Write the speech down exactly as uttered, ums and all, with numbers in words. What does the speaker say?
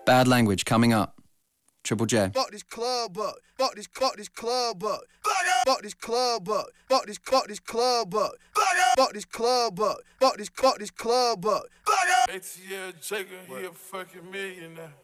Bad language coming up. Triple J. Fuck this club up. Fuck this, fuck this club up. Fuck this club up. Fuck this, fuck this club up. Fuck this club up. Fuck this, fuck this club up. A T L Jacob, he a fucking millionaire.